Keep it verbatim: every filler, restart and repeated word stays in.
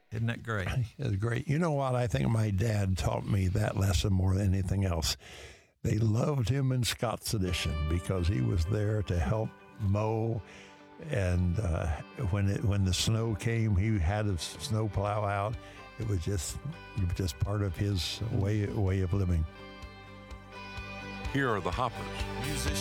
Isn't that great? It's great. You know what? I think my dad taught me that lesson more than anything else. They loved him in Scott's Edition because he was there to help mow. And uh, when it when the snow came, he had his snow plow out. It was just it was just part of his way way of living. Here are the Hoppers.